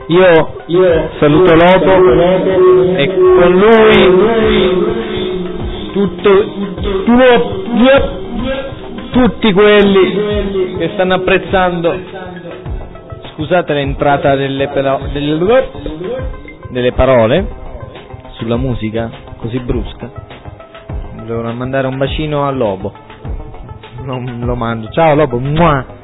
Io saluto Lobo e con lui tutti quelli che stanno apprezzando. Scusate l'entrata delle parole sulla musica così brusca. Devo mandare un bacino a Lobo. Non lo mando. Ciao Lobo. Mua.